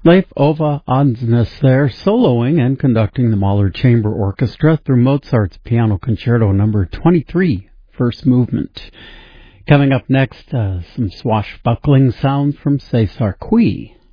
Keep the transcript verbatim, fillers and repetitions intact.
Leif Ove Andsnes there, soloing and conducting the Mahler Chamber Orchestra through Mozart's Piano Concerto number twenty-three, first movement. Coming up next, uh, some swashbuckling sounds from César Cui.